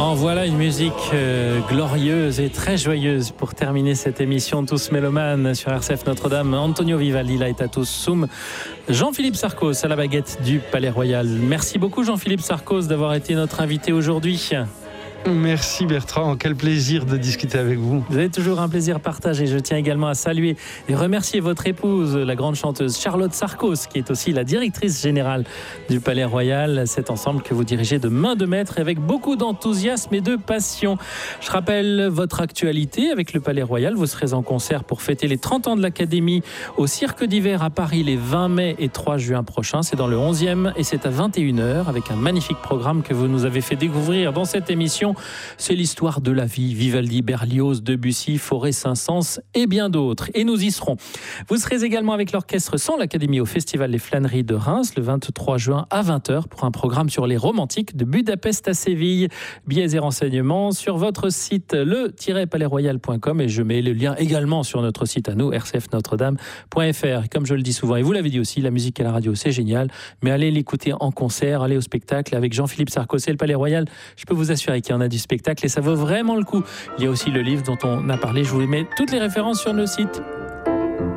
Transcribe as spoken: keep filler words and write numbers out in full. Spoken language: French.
En voilà une musique euh, glorieuse et très joyeuse pour terminer cette émission Tous Mélomanes sur R C F Notre-Dame. Antonio Vivaldi, Laetatus Sum. Jean-Philippe Sarcos à la baguette du Palais Royal. Merci beaucoup Jean-Philippe Sarcos d'avoir été notre invité aujourd'hui. Merci Bertrand, quel plaisir de discuter avec vous. Vous avez toujours un plaisir partagé. Je tiens également à saluer et remercier votre épouse, la grande chanteuse Charlotte Sarcos, qui est aussi la directrice générale du Palais Royal. Cet ensemble que vous dirigez de main de maître avec beaucoup d'enthousiasme et de passion. Je rappelle votre actualité avec le Palais Royal. Vous serez en concert pour fêter les trente ans de l'Académie au Cirque d'hiver à Paris les vingt mai et trois juin prochains. C'est dans le onzième et c'est à vingt et une heures avec un magnifique programme que vous nous avez fait découvrir dans cette émission. C'est l'histoire de la vie, Vivaldi, Berlioz, Debussy, Fauré, Saint-Saëns et bien d'autres. Et nous y serons. Vous serez également avec l'orchestre sans l'Académie au Festival Les Flâneries de Reims le vingt-trois juin à vingt heures pour un programme sur les romantiques de Budapest à Séville. Billets et renseignements sur votre site le tiret palais royal point com et je mets le lien également sur notre site à nous, r c f notre dame point f r. Comme je le dis souvent, et vous l'avez dit aussi, la musique à la radio c'est génial, mais allez l'écouter en concert, allez au spectacle avec Jean-Philippe Sarcos et le Palais Royal. Je peux vous assurer qu'il y en a du spectacle et ça vaut vraiment le coup. Il y a aussi le livre dont on a parlé, je vous mets toutes les références sur le site.